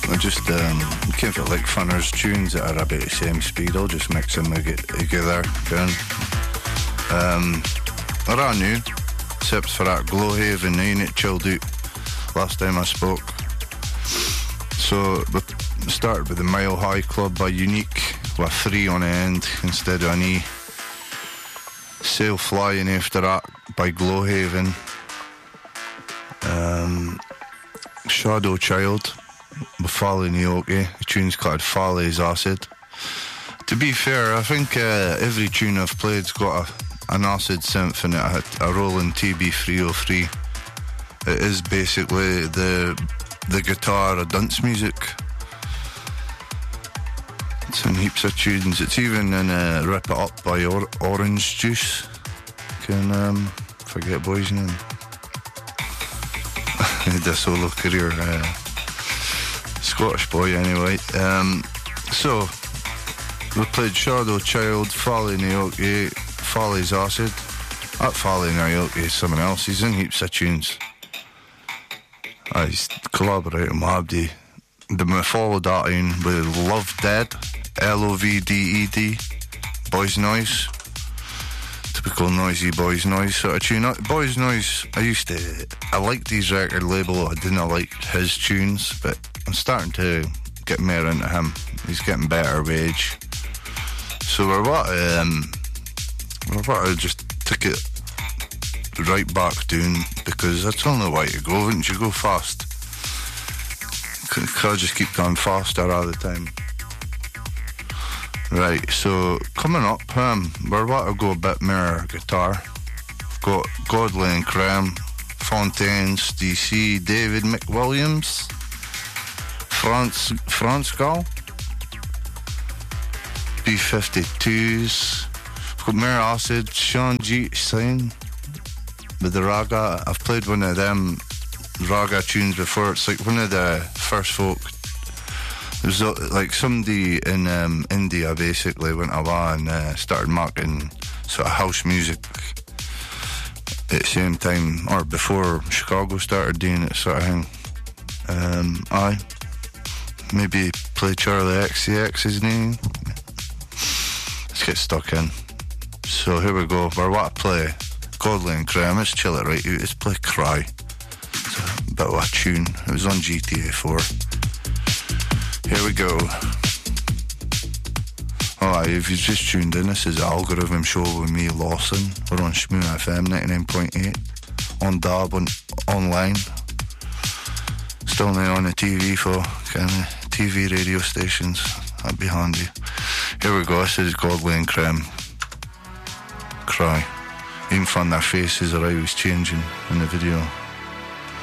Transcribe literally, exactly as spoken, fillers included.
I just um, kind of like funners tunes that are about the same speed. I'll just mix them together. Going. Um, brand new, except for that Glowhaven nine it chilled out last time I spoke. So we started with the Mile High Club by Unique with three on the end instead of an E. Sail Flying after that by Glowhaven. Um, Shadow Child with Fale Nioke. The tune's called Fale's Acid. To be fair, I think uh, every tune I've played's got a, an acid synth in it, a, a Roland T B three oh three. It is basically the the guitar of dance music. It's in heaps of tunes. It's even in uh, Rip It Up by or- Orange Juice. Can um, forget boy's name. He had a solo career. Uh, Scottish boy anyway. Um, so we played Shadow Child, Fale Nioke, Fale's Acid. That Fale Nioke is someone else. He's in heaps of tunes. Ah, he's collaborating with Abdi. Then we followed that in with Love Dead, L O V D E D, Boys Noise. Typical noisy Boys Noise sort of tune. Boys Noise, I used to, I liked his record label, I didn't like his tunes, but I'm starting to get more into him. He's getting better with age. So we're what, um, we're what, I just took it right back down because that's the only way to go, wouldn't you? Go fast. Can't just keep going faster all the time. Right, so coming up, um, we're about to go a bit more guitar. Got Godley and Creme, Fontaines, D C, David McWilliams, France, France Gall, B fifty-twos. Got more Acid, Sean G. Stein with the Raga. I've played one of them Raga tunes before. It's like one of the first folk. It was like somebody in um, India basically went away and uh, started marketing sort of house music at the same time, or before Chicago started doing it sort of thing. Um, aye. Maybe play Charlie X C X's name. Let's get stuck in. So here we go. We're what to play. Godley and Creme. Let's chill it right out. Let's play Cry. It's a bit of a tune. It was on G T A four. Here we go. Alright, if you've just tuned in, this is the Algorithm Show with me, Lawson. We're on Shmoo F M ninety-nine point eight. On Dab, on, online. Still now on the T V for kind of T V radio stations. That'd be handy. Here we go, this is Godley and Creme. Cry. Even from their faces are always changing in the video.